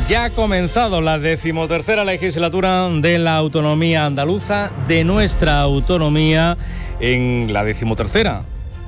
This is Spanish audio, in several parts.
Ya ha comenzado la 13ª legislatura de la autonomía andaluza, de nuestra autonomía en la 13ª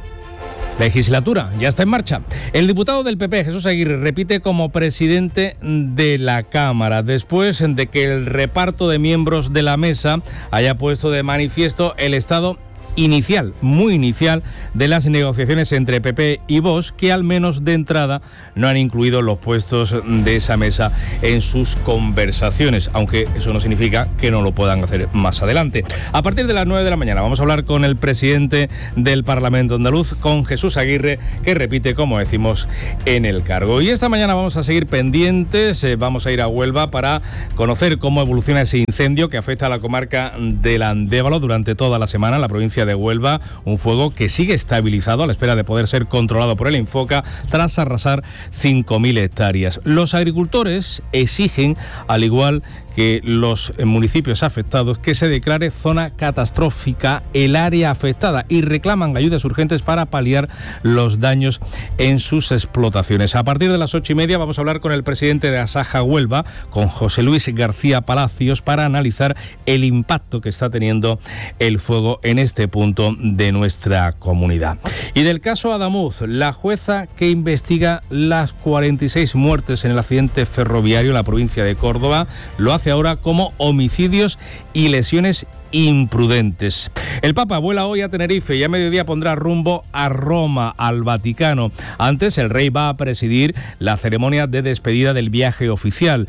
legislatura. Ya está en marcha. El diputado del PP, Jesús Aguirre, repite como presidente de la Cámara, después de que el reparto de miembros de la mesa haya puesto de manifiesto el estado inicial, muy inicial, de las negociaciones entre PP y Vox, que al menos de entrada no han incluido los puestos de esa mesa en sus conversaciones, aunque eso no significa que no lo puedan hacer más adelante. A partir de las 9 de la mañana vamos a hablar con el presidente del Parlamento andaluz, con Jesús Aguirre, que repite, como decimos, en el cargo. Y esta mañana vamos a seguir pendientes, vamos a ir a Huelva para conocer cómo evoluciona ese incendio que afecta a la comarca del Andévalo durante toda la semana en la provincia de Huelva, un fuego que sigue estabilizado a la espera de poder ser controlado por el Infoca tras arrasar 5.000 hectáreas. Los agricultores exigen, al igual que los municipios afectados, que se declare zona catastrófica el área afectada y reclaman ayudas urgentes para paliar los daños en sus explotaciones. A partir de las 8:30 vamos a hablar con el presidente de Asaja Huelva, con José Luis García Palacios, para analizar el impacto que está teniendo el fuego en este punto de nuestra comunidad. Y del caso Adamuz, la jueza que investiga las 46 muertes en el accidente ferroviario en la provincia de Córdoba lo hace ahora como homicidios y lesiones imprudentes. El Papa vuela hoy a Tenerife y a mediodía pondrá rumbo a Roma, al Vaticano. Antes, el rey va a presidir la ceremonia de despedida del viaje oficial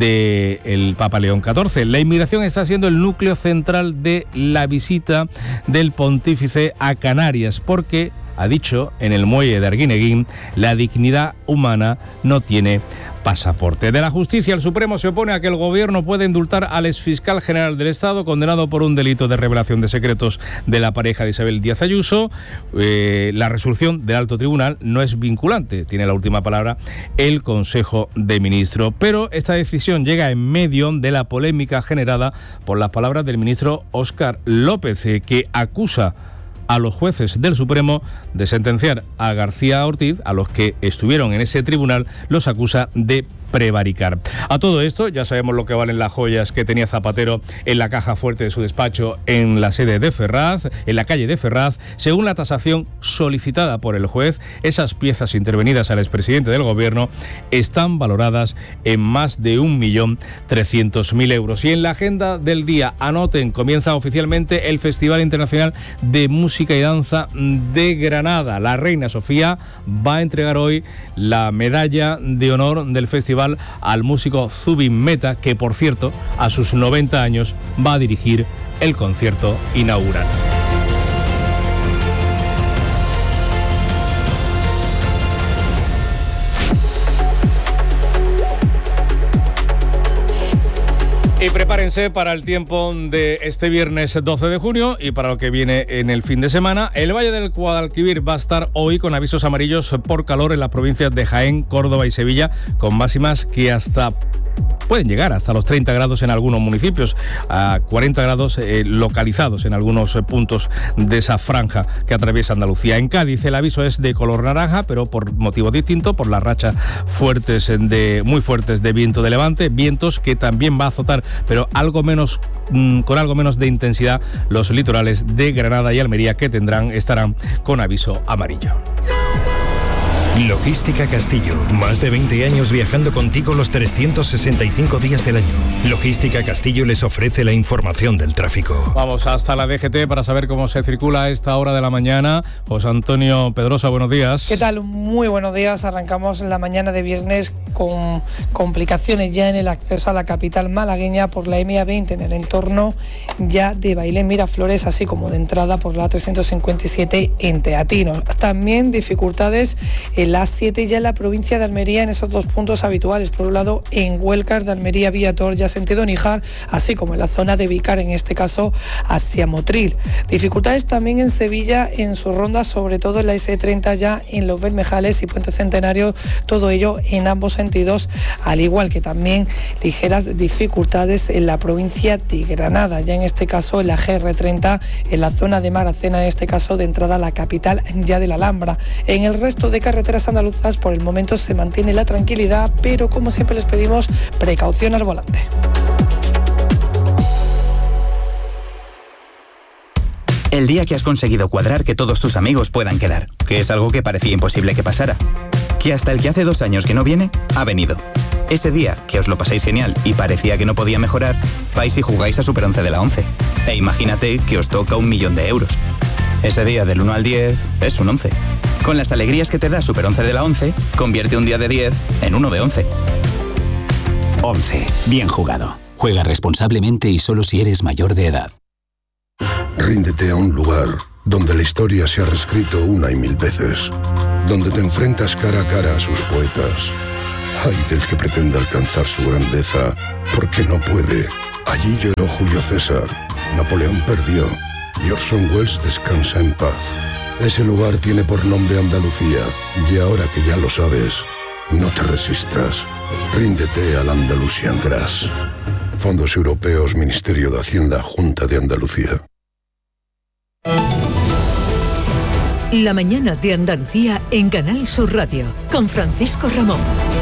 del Papa León XIV. La inmigración está siendo el núcleo central de la visita del pontífice a Canarias, porque, ha dicho en el muelle de Arguineguín, la dignidad humana no tiene pasaporte. De la justicia, el Supremo se opone a que el gobierno pueda indultar al exfiscal general del Estado condenado por un delito de revelación de secretos de la pareja de Isabel Díaz Ayuso. La resolución del alto tribunal no es vinculante, tiene la última palabra el Consejo de Ministros, pero esta decisión llega en medio de la polémica generada por las palabras del ministro Óscar López, que acusa a los jueces del Supremo de sentenciar a García Ortiz, a los que estuvieron en ese tribunal, los acusa de prevaricar. A todo esto, ya sabemos lo que valen las joyas que tenía Zapatero en la caja fuerte de su despacho en la sede de Ferraz, en la calle de Ferraz. Según la tasación solicitada por el juez, esas piezas intervenidas al expresidente del gobierno están valoradas en más de 1.300.000 euros. Y en la agenda del día, anoten, comienza oficialmente el Festival Internacional de Música y Danza de Granada. La reina Sofía va a entregar hoy la medalla de honor del festival al músico Zubin Mehta, que por cierto a sus 90 años va a dirigir el concierto inaugural. Y prepárense para el tiempo de este viernes 12 de junio y para lo que viene en el fin de semana. El Valle del Guadalquivir va a estar hoy con avisos amarillos por calor en las provincias de Jaén, Córdoba y Sevilla, con máximas que pueden llegar hasta los 30 grados en algunos municipios, a 40 grados localizados en algunos puntos de esa franja que atraviesa Andalucía. En Cádiz el aviso es de color naranja, pero por motivo distinto, por las rachas muy fuertes de viento de levante, vientos que también va a azotar, pero con algo menos de intensidad, los litorales de Granada y Almería, que estarán con aviso amarillo. Logística Castillo. Más de 20 años viajando contigo los 365 días del año. Logística Castillo les ofrece la información del tráfico. Vamos hasta la DGT para saber cómo se circula a esta hora de la mañana. José Antonio Pedrosa, buenos días. ¿Qué tal? Muy buenos días. Arrancamos la mañana de viernes con complicaciones ya en el acceso a la capital malagueña por la M20 en el entorno ya de Bailén Miraflores, así como de entrada por la 357 en Teatinos. También dificultades en la A7 ya en la provincia de Almería, en esos dos puntos habituales. Por un lado, en Huelcar de Almería, Villator, ya sentido Níjar, así como en la zona de Vícar, en este caso hacia Motril. Dificultades también en Sevilla, en sus rondas, sobre todo en la S30 ya en Los Bermejales y Puente Centenario, todo ello en ambos sentidos, al igual que también ligeras dificultades en la provincia de Granada, ya en este caso en la GR30, en la zona de Maracena, en este caso de entrada a la capital ya de la Alhambra. En el resto de carreteras carreteras andaluzas por el momento se mantiene la tranquilidad, pero como siempre les pedimos precaución al volante. El día que has conseguido cuadrar que todos tus amigos puedan quedar, que es algo que parecía imposible que pasara. Que hasta el que hace 2 años que no viene, ha venido. Ese día que os lo pasáis genial y parecía que no podía mejorar, vais y jugáis a Super 11 de la 11. E imagínate que os toca 1.000.000 de euros. Ese día del 1 al 10 es un 11. Con las alegrías que te da Super 11 de la 11, convierte un día de 10 en uno de 11. 11. Bien jugado. Juega responsablemente y solo si eres mayor de edad. Ríndete a un lugar donde la historia se ha reescrito 1 y 1000 veces, donde te enfrentas cara a cara a sus poetas. Ay del que pretenda alcanzar su grandeza, porque no puede. Allí lloró Julio César, Napoleón perdió, y Orson Welles descansa en paz. Ese lugar tiene por nombre Andalucía, y ahora que ya lo sabes, no te resistas. Ríndete al Andalusian Grass. Fondos Europeos, Ministerio de Hacienda, Junta de Andalucía. La mañana de Andalucía en Canal Sur Radio, con Francisco Ramón.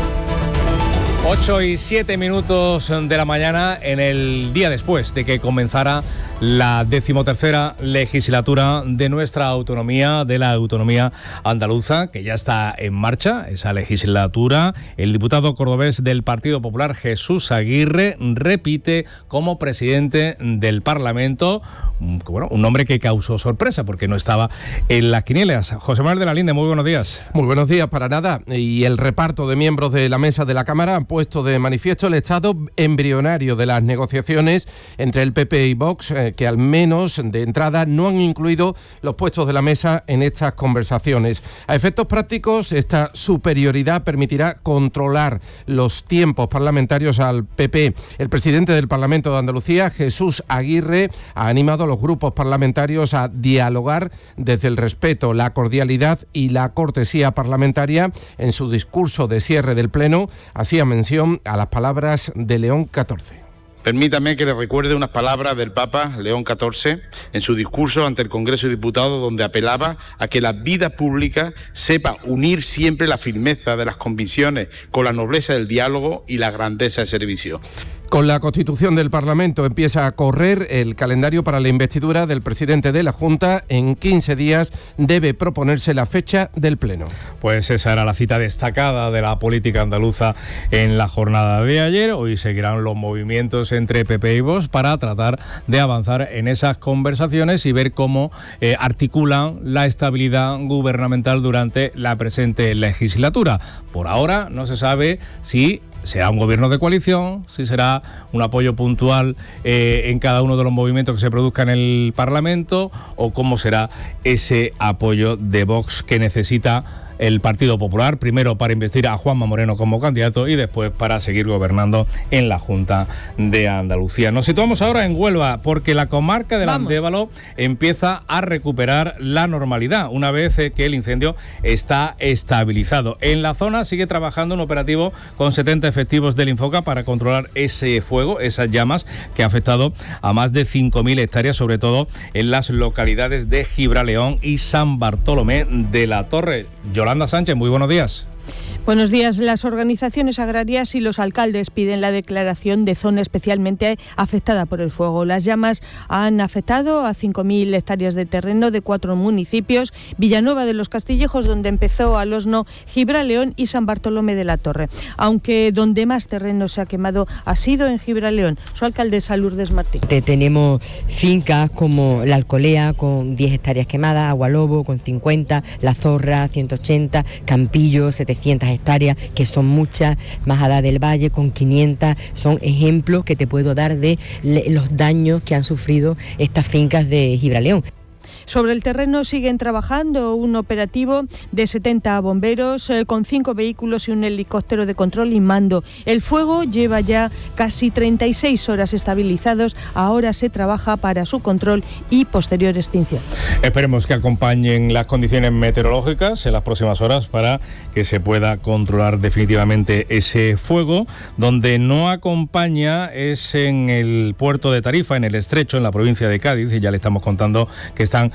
8:07 de la mañana, en el día después de que comenzara la 13ª legislatura de nuestra autonomía, de la autonomía andaluza, que ya está en marcha, esa legislatura. El diputado cordobés del Partido Popular, Jesús Aguirre, repite como presidente del Parlamento. Bueno, un nombre que causó sorpresa porque no estaba en las quinielas. José Manuel de la Linde, muy buenos días. Muy buenos días, para nada. Y el reparto de miembros de la mesa de la Cámara han puesto de manifiesto el estado embrionario de las negociaciones entre el PP y Vox, que al menos de entrada no han incluido los puestos de la mesa en estas conversaciones. A efectos prácticos, esta superioridad permitirá controlar los tiempos parlamentarios al PP. El presidente del Parlamento de Andalucía, Jesús Aguirre, ha animado a los grupos parlamentarios a dialogar desde el respeto, la cordialidad y la cortesía parlamentaria. En su discurso de cierre del Pleno, hacía mención a las palabras de León XIV. Permítame que le recuerde unas palabras del Papa León XIV en su discurso ante el Congreso de Diputados, donde apelaba a que la vida pública sepa unir siempre la firmeza de las convicciones con la nobleza del diálogo y la grandeza del servicio. Con la constitución del Parlamento empieza a correr el calendario para la investidura del presidente de la Junta. En 15 días debe proponerse la fecha del Pleno. Pues esa era la cita destacada de la política andaluza en la jornada de ayer. Hoy seguirán los movimientos entre PP y Vox para tratar de avanzar en esas conversaciones y ver cómo articulan la estabilidad gubernamental durante la presente legislatura. Por ahora no se sabe si será un gobierno de coalición, si será un apoyo puntual en cada uno de los movimientos que se produzcan en el Parlamento, o cómo será ese apoyo de Vox que necesita el Partido Popular, primero para investir a Juanma Moreno como candidato y después para seguir gobernando en la Junta de Andalucía. Nos situamos ahora en Huelva porque la comarca del Andévalo empieza a recuperar la normalidad una vez que el incendio está estabilizado. En la zona sigue trabajando un operativo con 70 efectivos del Infoca para controlar ese fuego, esas llamas que ha afectado a más de 5.000 hectáreas, sobre todo en las localidades de Gibraleón y San Bartolomé de la Torre. Yolanda Sánchez, muy buenos días. Buenos días. Las organizaciones agrarias y los alcaldes piden la declaración de zona especialmente afectada por el fuego. Las llamas han afectado a 5.000 hectáreas de terreno de 4 municipios: Villanueva de los Castillejos, donde empezó Alosno, Gibraleón y San Bartolomé de la Torre. Aunque donde más terreno se ha quemado ha sido en Gibraleón. Su alcaldesa Lourdes Martín. Tenemos fincas como La Alcolea con 10 hectáreas quemadas, Agualobo con 50, La Zorra 180, Campillo 700 hectáreas, que son muchas, Majada del Valle con 500, son ejemplos que te puedo dar de los daños que han sufrido estas fincas de Gibraleón. Sobre el terreno siguen trabajando un operativo de 70 bomberos con 5 vehículos y un helicóptero de control y mando. El fuego lleva ya casi 36 horas estabilizados. Ahora se trabaja para su control y posterior extinción. Esperemos que acompañen las condiciones meteorológicas en las próximas horas para que se pueda controlar definitivamente ese fuego. Donde no acompaña es en el puerto de Tarifa, en el Estrecho, en la provincia de Cádiz, y ya le estamos contando que están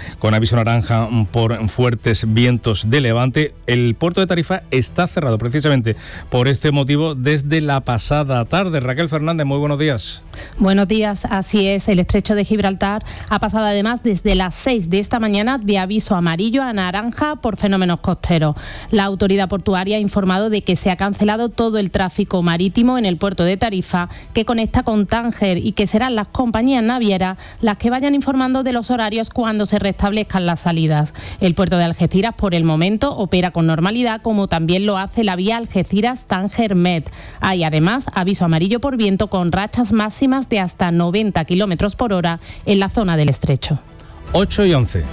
con aviso naranja por fuertes vientos de levante. El puerto de Tarifa está cerrado precisamente por este motivo desde la pasada tarde. Raquel Fernández, muy buenos días. Buenos días, así es. El estrecho de Gibraltar ha pasado además desde las 6 de esta mañana de aviso amarillo a naranja por fenómenos costeros. La autoridad portuaria ha informado de que se ha cancelado todo el tráfico marítimo en el puerto de Tarifa que conecta con Tánger y que serán las compañías navieras las que vayan informando de los horarios cuando se restablezcan las salidas. El puerto de Algeciras por el momento opera con normalidad, como también lo hace la vía Algeciras-Tánger-Med. Hay además aviso amarillo por viento con rachas máximas de hasta 90 km por hora en la zona del estrecho. 8 y 11.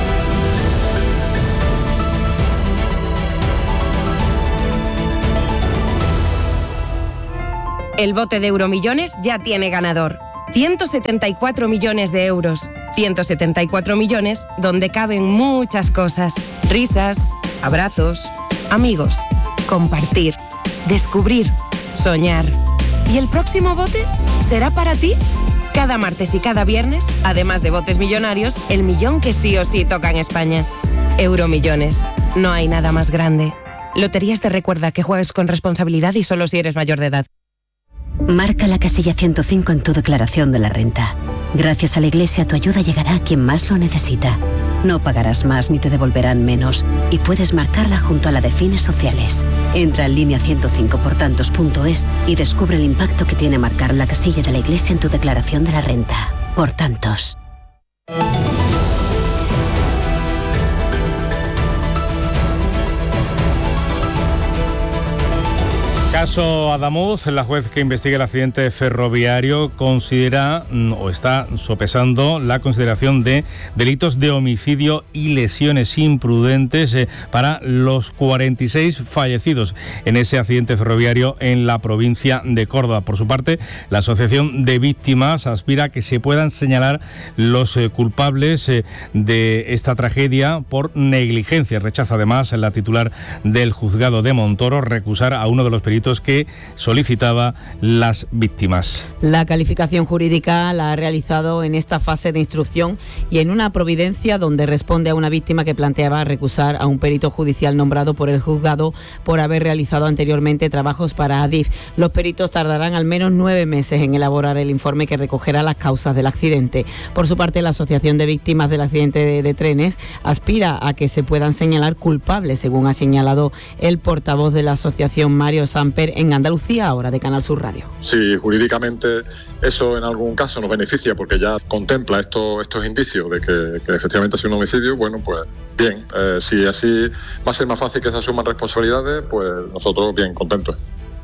El bote de Euromillones ya tiene ganador. 174 millones de euros. 174 millones donde caben muchas cosas. Risas, abrazos, amigos, compartir, descubrir, soñar. ¿Y el próximo bote será para ti? Cada martes y cada viernes, además de botes millonarios, el millón que sí o sí toca en España. Euromillones. No hay nada más grande. Loterías te recuerda que juegues con responsabilidad y solo si eres mayor de edad. Marca la casilla 105 en tu declaración de la renta. Gracias a la Iglesia tu ayuda llegará a quien más lo necesita. No pagarás más ni te devolverán menos y puedes marcarla junto a la de fines sociales. Entra en línea 105portantos.es y descubre el impacto que tiene marcar la casilla de la Iglesia en tu declaración de la renta. Por tantos. Caso Adamuz, la juez que investiga el accidente ferroviario considera o está sopesando la consideración de delitos de homicidio y lesiones imprudentes para los 46 fallecidos en ese accidente ferroviario en la provincia de Córdoba. Por su parte, la Asociación de Víctimas aspira a que se puedan señalar los culpables de esta tragedia por negligencia. Rechaza además la titular del juzgado de Montoro recusar a uno de los peritos que solicitaba las víctimas. La calificación jurídica la ha realizado en esta fase de instrucción y en una providencia donde responde a una víctima que planteaba recusar a un perito judicial nombrado por el juzgado por haber realizado anteriormente trabajos para Adif. Los peritos tardarán al menos 9 meses en elaborar el informe que recogerá las causas del accidente. Por su parte, la Asociación de Víctimas del Accidente de Trenes aspira a que se puedan señalar culpables, según ha señalado el portavoz de la asociación, Mario Samper, en Andalucía, ahora de Canal Sur Radio. Si jurídicamente eso en algún caso nos beneficia porque ya contempla estos indicios de que efectivamente ha sido un homicidio, bueno, pues bien. Si así va a ser más fácil que se asuman responsabilidades, pues nosotros bien contentos.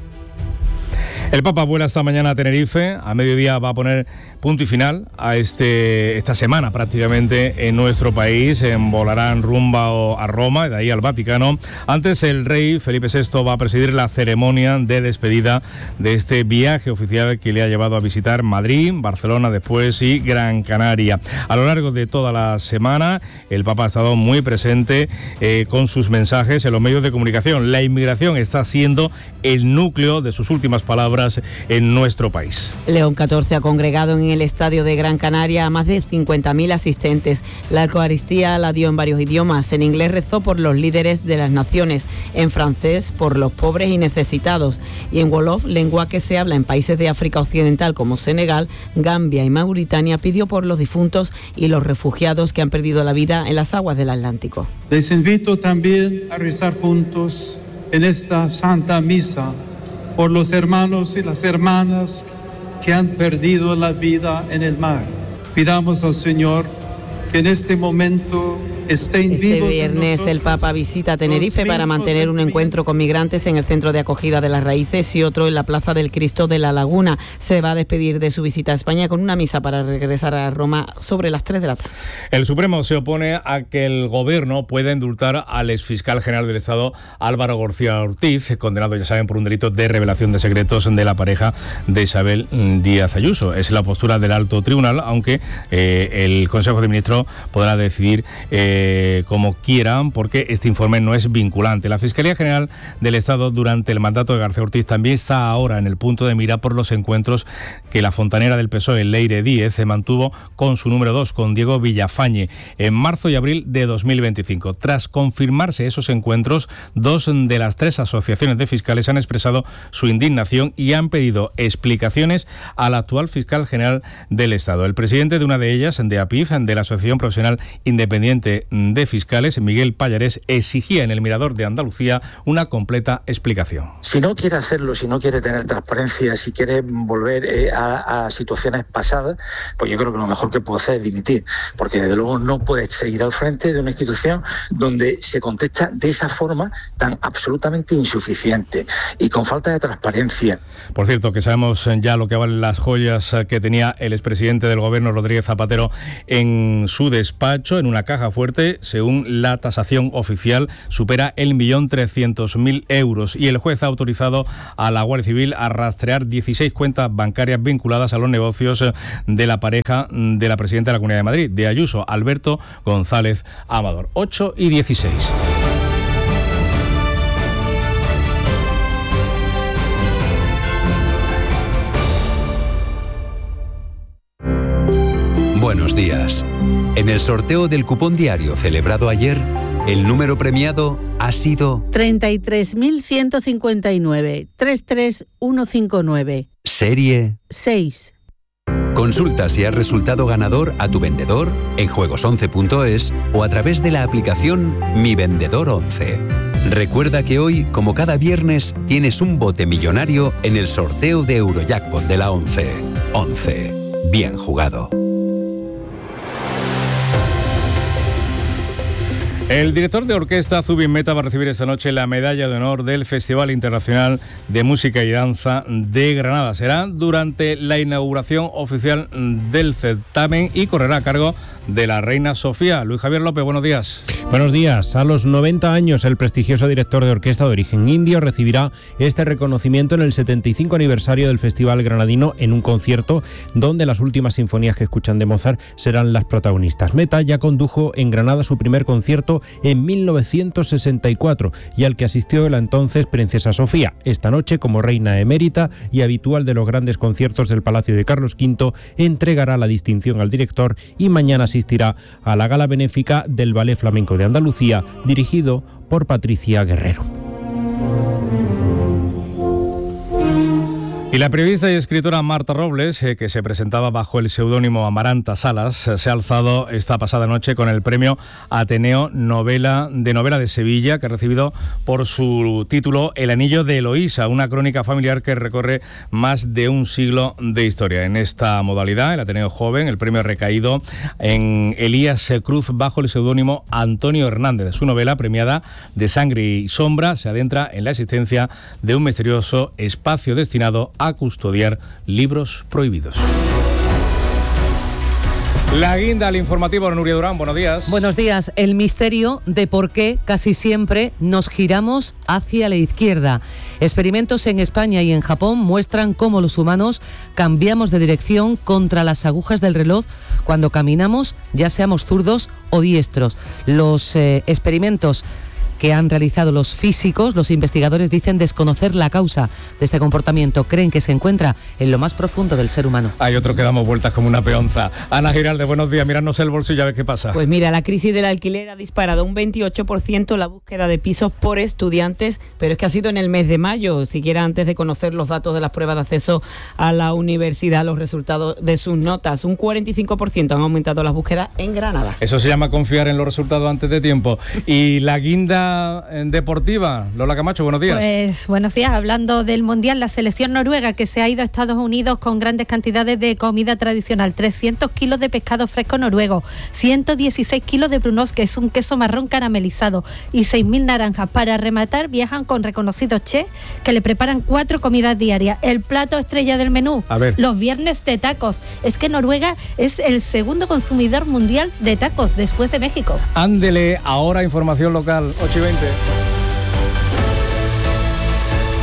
El Papa vuela esta mañana a Tenerife. A mediodía va a poner punto y final a esta semana prácticamente en nuestro país. Volarán rumbo a Roma y de ahí al Vaticano. Antes, el rey Felipe VI va a presidir la ceremonia de despedida de este viaje oficial que le ha llevado a visitar Madrid, Barcelona después y Gran Canaria. A lo largo de toda la semana, el Papa ha estado muy presente con sus mensajes en los medios de comunicación. La inmigración está siendo el núcleo de sus últimas palabras en nuestro país. León XIV ha congregado en el estadio de Gran Canaria a más de 50.000 asistentes. La Eucaristía la dio en varios idiomas. En inglés rezó por los líderes de las naciones, en francés por los pobres y necesitados y en wolof, lengua que se habla en países de África Occidental como Senegal, Gambia y Mauritania, pidió por los difuntos y los refugiados que han perdido la vida en las aguas del Atlántico. Les invito también a rezar juntos en esta Santa Misa por los hermanos y las hermanas que han perdido la vida en el mar. Pidamos al Señor que en este momento estén vivos. Este viernes el Papa visita Tenerife para mantener un encuentro con migrantes en el centro de acogida de las Raíces y otro en la Plaza del Cristo de la Laguna. Se va a despedir de su visita a España con una misa para regresar a Roma sobre las 3 de la tarde. El Supremo se opone a que el Gobierno pueda indultar al exfiscal general del Estado Álvaro García Ortiz, condenado, ya saben, por un delito de revelación de secretos de la pareja de Isabel Díaz Ayuso. Es la postura del alto tribunal, aunque el Consejo de Ministros podrá decidir como quieran, porque este informe no es vinculante. La Fiscalía General del Estado, durante el mandato de García Ortiz, también está ahora en el punto de mira por los encuentros que la fontanera del PSOE, Leire Díez, se mantuvo con su número 2, con Diego Villafañe, en marzo y abril de 2025. Tras confirmarse esos encuentros, 2 de las 3 asociaciones de fiscales han expresado su indignación y han pedido explicaciones al actual fiscal general del Estado. El presidente de una de ellas, de APIF, de la Asociación Profesional Independiente de Fiscales, Miguel Pallarés, exigía en el Mirador de Andalucía una completa explicación. Si no quiere hacerlo, si no quiere tener transparencia, si quiere volver a situaciones pasadas, pues yo creo que lo mejor que puede hacer es dimitir, porque desde luego no puede seguir al frente de una institución donde se contesta de esa forma tan absolutamente insuficiente y con falta de transparencia. Por cierto, que sabemos ya lo que valen las joyas que tenía el expresidente del Gobierno, Rodríguez Zapatero, en su despacho, en una caja fuerte. Según la tasación oficial, supera el 1.300.000 euros, y el juez ha autorizado a la Guardia Civil a rastrear 16 cuentas bancarias vinculadas a los negocios de la pareja de la presidenta de la Comunidad de Madrid, de Ayuso, Alberto González Amador. 8:16. Buenos días. En el sorteo del cupón diario celebrado ayer, el número premiado ha sido 33.159, 33159. Serie 6. Consulta si has resultado ganador a tu vendedor en juegos11.es o a través de la aplicación Mi Vendedor 11. Recuerda que hoy, como cada viernes, tienes un bote millonario en el sorteo de Eurojackpot de la 11. 11. Bien jugado. El director de orquesta Zubin Mehta va a recibir esta noche la medalla de honor del Festival Internacional de Música y Danza de Granada. Será durante la inauguración oficial del certamen y correrá a cargo de la reina Sofía. Luis Javier López, buenos días. Buenos días. A los 90 años, el prestigioso director de orquesta de origen indio recibirá este reconocimiento en el 75 aniversario del Festival Granadino, en un concierto donde las últimas sinfonías que escuchan de Mozart serán las protagonistas. Mehta ya condujo en Granada su primer concierto en 1964 y al que asistió la entonces princesa Sofía. Esta noche, como reina emérita y habitual de los grandes conciertos del Palacio de Carlos V, entregará la distinción al director y mañana asistirá a la gala benéfica del Ballet Flamenco de Andalucía, dirigido por Patricia Guerrero. Y la periodista y escritora Marta Robles, que se presentaba bajo el seudónimo Amaranta Salas, se ha alzado esta pasada noche con el premio Ateneo Novela de Sevilla, que ha recibido por su título El Anillo de Eloísa, una crónica familiar que recorre más de un siglo de historia. En esta modalidad, el Ateneo Joven, el premio ha recaído en Elías Cruz bajo el seudónimo Antonio Hernández. Su novela, premiada de Sangre y Sombra, se adentra en la existencia de un misterioso espacio destinado a custodiar libros prohibidos. La guinda al informativo, Nuria Durán, buenos días. Buenos días. El misterio de por qué casi siempre nos giramos hacia la izquierda. Experimentos en España y en Japón muestran cómo los humanos cambiamos de dirección contra las agujas del reloj cuando caminamos, ya seamos zurdos o diestros. Los experimentos que han realizado los físicos, los investigadores dicen desconocer la causa de este comportamiento. Creen que se encuentra en lo más profundo del ser humano. Hay otro que damos vueltas como una peonza. Ana Giralde, buenos días. Míranos el bolsillo a ver qué pasa. Pues mira, la crisis del alquiler ha disparado un 28% la búsqueda de pisos por estudiantes, pero es que ha sido en el mes de mayo, siquiera antes de conocer los datos de las pruebas de acceso a la universidad, los resultados de sus notas. Un 45% han aumentado las búsquedas en Granada. Eso se llama confiar en los resultados antes de tiempo. Y la guinda deportiva, Lola Camacho, buenos días. Pues buenos días, hablando del Mundial, la selección noruega que se ha ido a Estados Unidos con grandes cantidades de comida tradicional, 300 kilos de pescado fresco noruego, 116 kilos de brunost, que es un queso marrón caramelizado, y 6.000 naranjas. Para rematar, viajan con reconocidos chefs que le preparan 4 comidas diarias. El plato estrella del menú, los viernes de tacos. Es que Noruega es el segundo consumidor mundial de tacos después de México. Ándele, ahora información local, 8:20.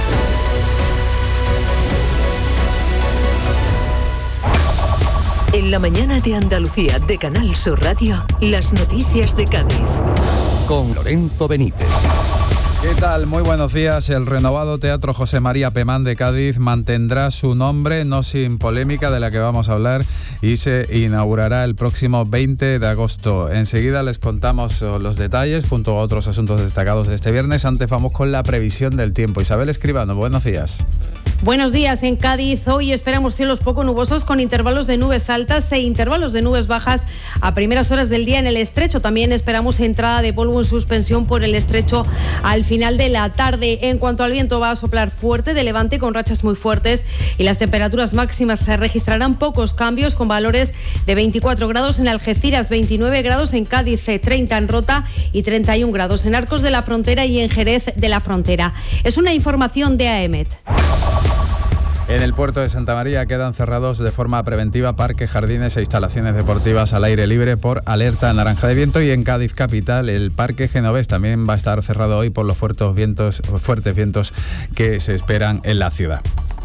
En la mañana de Andalucía de Canal Sur Radio, las noticias de Cádiz. Con Lorenzo Benítez. ¿Qué tal? Muy buenos días. El renovado Teatro José María Pemán de Cádiz mantendrá su nombre, no sin polémica, de la que vamos a hablar, y se inaugurará el próximo 20 de agosto. Enseguida les contamos los detalles junto a otros asuntos destacados de este viernes. Antes vamos con la previsión del tiempo. Isabel Escribano, buenos días. Buenos días. En Cádiz hoy esperamos cielos poco nubosos con intervalos de nubes altas e intervalos de nubes bajas a primeras horas del día en el estrecho. También esperamos entrada de polvo en suspensión por el estrecho al final de la tarde. En cuanto al viento, va a soplar fuerte de levante con rachas muy fuertes y las temperaturas máximas se registrarán pocos cambios con valores de 24 grados en Algeciras, 29 grados en Cádiz, 30 en Rota y 31 grados en Arcos de la Frontera y en Jerez de la Frontera. Es una información de AEMET. En el puerto de Santa María quedan cerrados de forma preventiva parques, jardines e instalaciones deportivas al aire libre por alerta naranja de viento, y en Cádiz capital el Parque Genovés también va a estar cerrado hoy por los fuertes vientos que se esperan en la ciudad.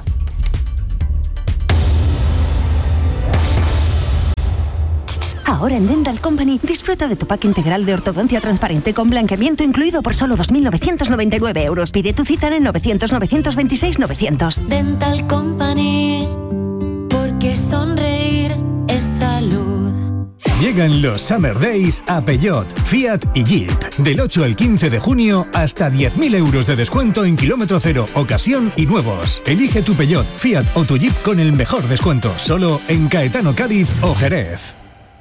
Ahora en Dental Company disfruta de tu pack integral de ortodoncia transparente con blanqueamiento incluido por solo 2.999 euros. Pide tu cita en 900-926-900. Dental Company, porque sonreír es salud. Llegan los Summer Days a Peugeot, Fiat y Jeep. Del 8 al 15 de junio, hasta 10.000 euros de descuento en kilómetro cero, ocasión y nuevos. Elige tu Peugeot, Fiat o tu Jeep con el mejor descuento. Solo en Caetano, Cádiz o Jerez.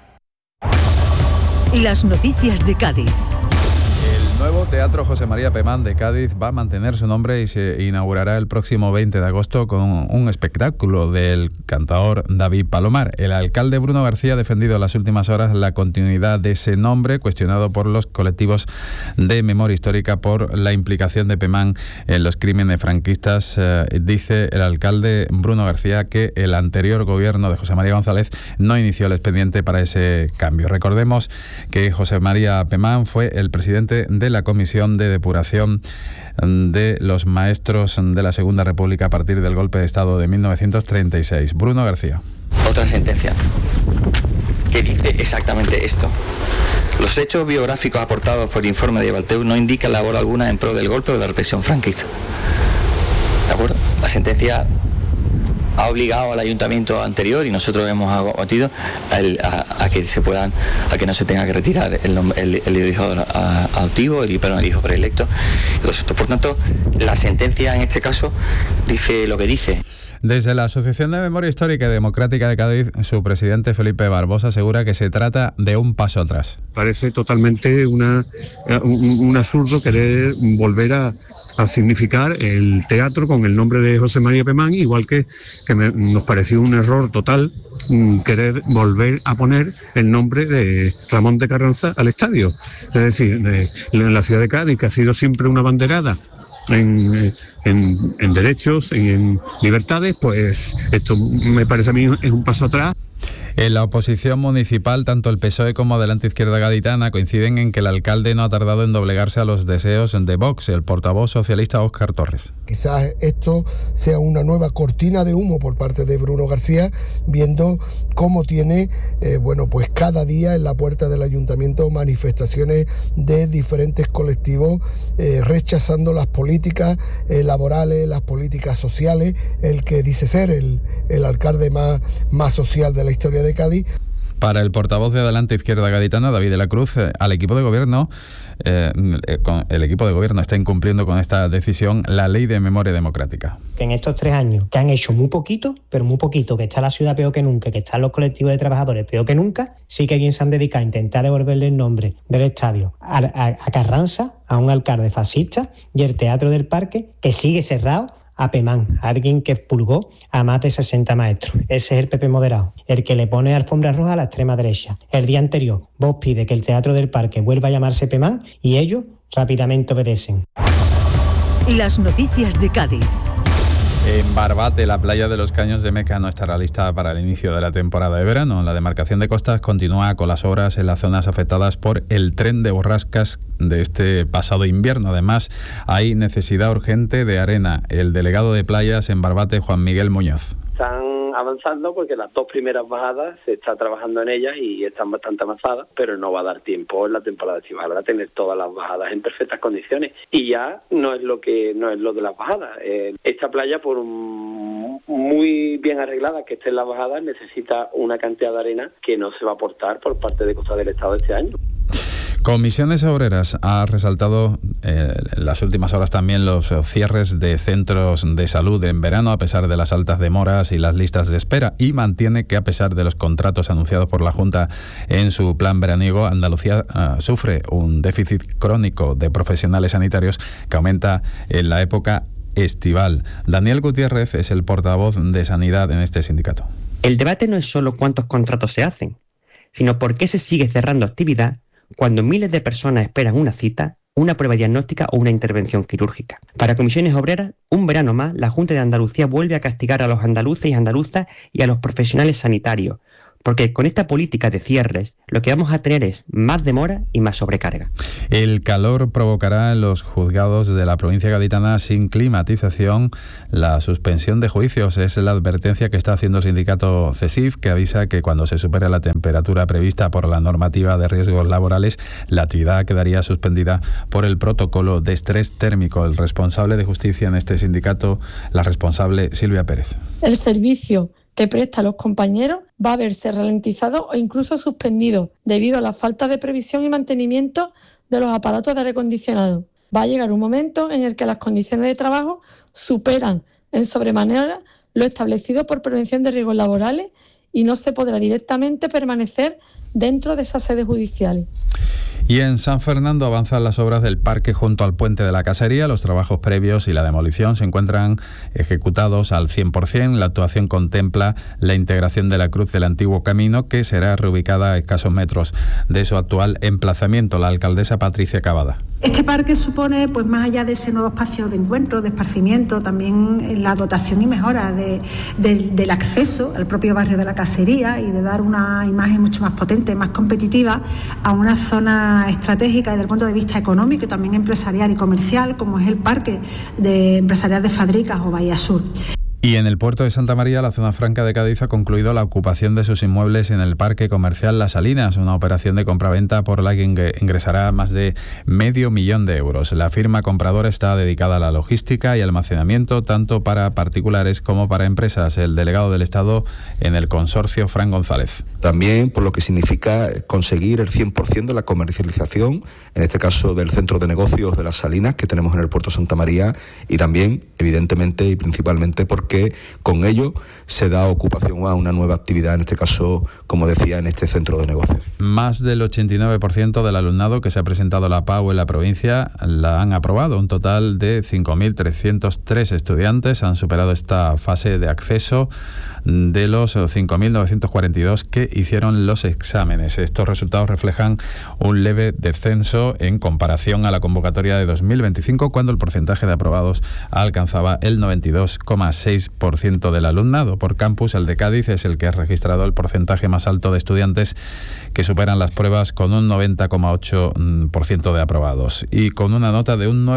Las noticias de Cádiz. El nuevo Teatro José María Pemán de Cádiz va a mantener su nombre y se inaugurará el próximo 20 de agosto con un espectáculo del cantaor David Palomar. El alcalde Bruno García ha defendido en las últimas horas la continuidad de ese nombre, cuestionado por los colectivos de memoria histórica por la implicación de Pemán en los crímenes franquistas. Dice el alcalde Bruno García que el anterior gobierno de José María González no inició el expediente para ese cambio. Recordemos que José María Pemán fue el presidente de la Comisión de Depuración de los Maestros de la Segunda República a partir del golpe de Estado de 1936. Bruno García. Otra sentencia que dice exactamente esto. Los hechos biográficos aportados por el informe de Balteu no indican labor alguna en pro del golpe o de la represión franquista. ¿De acuerdo? La sentencia ha obligado al ayuntamiento anterior, y nosotros hemos abatido a que se puedan, a que no se tenga que retirar el hijo adoptivo, el hijo preelecto. Por tanto, la sentencia en este caso dice lo que dice. Desde la Asociación de Memoria Histórica y Democrática de Cádiz, su presidente Felipe Barbosa asegura que se trata de un paso atrás. Parece totalmente un absurdo querer volver a significar el teatro con el nombre de José María Pemán, igual que nos pareció un error total querer volver a poner el nombre de Ramón de Carranza al estadio. Es decir, en la ciudad de Cádiz, que ha sido siempre una banderada en derechos y en libertades, pues esto me parece a mí es un paso atrás. En la oposición municipal, tanto el PSOE como Adelante Izquierda Gaditana coinciden en que el alcalde no ha tardado en doblegarse a los deseos de Vox. El portavoz socialista Óscar Torres. Quizás esto sea una nueva cortina de humo por parte de Bruno García, viendo cómo tiene, pues cada día en la puerta del ayuntamiento manifestaciones de diferentes colectivos rechazando las políticas laborales, las políticas sociales, el que dice ser el alcalde más social de la historia de Cádiz. Para el portavoz de Adelante Izquierda Gaditana, David de la Cruz, al equipo de gobierno, el equipo de gobierno está incumpliendo con esta decisión la Ley de Memoria Democrática. Que en estos 3 años, que han hecho muy poquito, que está la ciudad peor que nunca, que están los colectivos de trabajadores peor que nunca, sí que alguien se han dedicado a intentar devolverle el nombre del estadio a Carranza, a un alcalde fascista, y el Teatro del Parque, que sigue cerrado, a Pemán, alguien que expulgó a más de 60 maestros. Ese es el PP moderado, el que le pone alfombra roja a la extrema derecha. El día anterior, Vox pide que el Teatro del Parque vuelva a llamarse Pemán y ellos rápidamente obedecen. Las noticias de Cádiz. En Barbate, la playa de los Caños de Meca no estará lista para el inicio de la temporada de verano. La demarcación de costas continúa con las obras en las zonas afectadas por el tren de borrascas de este pasado invierno. Además, hay necesidad urgente de arena. El delegado de playas en Barbate, Juan Miguel Muñoz. Están van avanzando, porque las 2 primeras bajadas se está trabajando en ellas y están bastante avanzadas, pero no va a dar tiempo en la temporada estival a tener todas las bajadas en perfectas condiciones. Y ya no es lo de las bajadas. Esta playa, por muy bien arreglada que esté en las bajadas, necesita una cantidad de arena que no se va a aportar por parte de Costa del Estado este año. Comisiones Obreras ha resaltado en las últimas horas también los cierres de centros de salud en verano a pesar de las altas demoras y las listas de espera, y mantiene que a pesar de los contratos anunciados por la Junta en su plan veraniego, Andalucía sufre un déficit crónico de profesionales sanitarios que aumenta en la época estival. Daniel Gutiérrez es el portavoz de Sanidad en este sindicato. El debate no es solo cuántos contratos se hacen, sino por qué se sigue cerrando actividad cuando miles de personas esperan una cita, una prueba diagnóstica o una intervención quirúrgica. Para Comisiones Obreras, un verano más, la Junta de Andalucía vuelve a castigar a los andaluces y andaluzas y a los profesionales sanitarios, porque con esta política de cierres lo que vamos a tener es más demora y más sobrecarga. El calor provocará en los juzgados de la provincia gaditana sin climatización la suspensión de juicios. Es la advertencia que está haciendo el sindicato CESIF, que avisa que cuando se supere la temperatura prevista por la normativa de riesgos laborales, la actividad quedaría suspendida por el protocolo de estrés térmico. El responsable de justicia en este sindicato, la responsable Silvia Pérez. El servicio que presta a los compañeros va a verse ralentizado o incluso suspendido debido a la falta de previsión y mantenimiento de los aparatos de aire acondicionado. Va a llegar un momento en el que las condiciones de trabajo superan en sobremanera lo establecido por prevención de riesgos laborales y no se podrá directamente permanecer dentro de esas sedes judiciales. Y en San Fernando avanzan las obras del parque junto al puente de la Casería. Los trabajos previos y la demolición se encuentran ejecutados al 100%. La actuación contempla la integración de la cruz del antiguo camino, que será reubicada a escasos metros de su actual emplazamiento. La alcaldesa Patricia Cavada. Este parque supone, pues más allá de ese nuevo espacio de encuentro, de esparcimiento, también la dotación y mejora del acceso al propio barrio de la Casería y de dar una imagen mucho más potente, más competitiva a una zona estratégica desde el punto de vista económico y también empresarial y comercial, como es el parque empresarial de Fábricas o Bahía Sur. Y en el puerto de Santa María, la zona franca de Cádiz ha concluido la ocupación de sus inmuebles en el parque comercial Las Salinas, una operación de compraventa por la que ingresará más de $500,000 de euros. La firma compradora está dedicada a la logística y almacenamiento, tanto para particulares como para empresas. El delegado del Estado en el consorcio, Fran González. También por lo que significa conseguir el 100% de la comercialización, en este caso del centro de negocios de Las Salinas que tenemos en el puerto de Santa María, y también, evidentemente y principalmente, porque con ello se da ocupación a una nueva actividad, en este caso, como decía, en este centro de negocios. Más del 89% del alumnado que se ha presentado a la PAU en la provincia la han aprobado. Un total de 5.303 estudiantes han superado esta fase de acceso de los 5.942 que hicieron los exámenes. Estos resultados reflejan un leve descenso en comparación a la convocatoria de 2025, cuando el porcentaje de aprobados alcanzaba el 92,6% del alumnado. Por campus, el de Cádiz es el que ha registrado el porcentaje más alto de estudiantes que superan las pruebas, con un 90,8% de aprobados y con una nota de un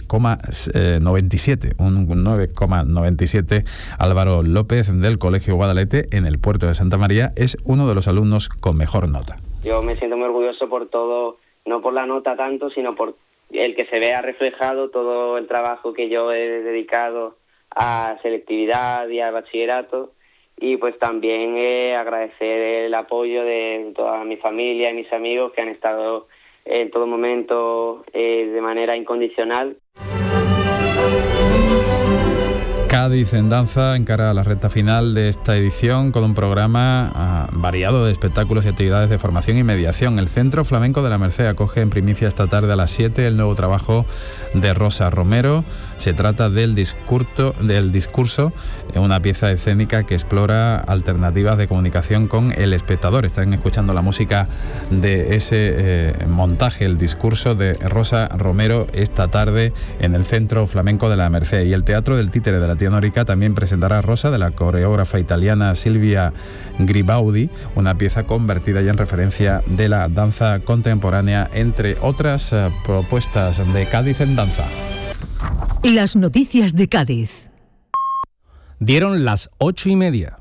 9,97. Álvaro López, del Colegio Guadalete, en el puerto de Santa María, es uno de los alumnos con mejor nota. Yo me siento muy orgulloso por todo, no por la nota tanto, sino por el que se vea reflejado todo el trabajo que yo he dedicado a selectividad y al bachillerato, y pues también agradecer el apoyo de toda mi familia y mis amigos que han estado en todo momento de manera incondicional. Cádiz en danza encara la recta final de esta edición con un programa variado de espectáculos y actividades de formación y mediación. El Centro Flamenco de la Merced acoge en primicia esta tarde a las 7 el nuevo trabajo de Rosa Romero. Se trata del discurso, una pieza escénica que explora alternativas de comunicación con el espectador. Están escuchando la música de ese montaje, el discurso de Rosa Romero, esta tarde en el Centro Flamenco de la Merced. Y el Teatro del Títere de la Tía Norica también presentará a Rosa, de la coreógrafa italiana Silvia Gribaudi, una pieza convertida ya en referencia de la danza contemporánea, entre otras propuestas de Cádiz en danza. Las noticias de Cádiz. Dieron las 8:30.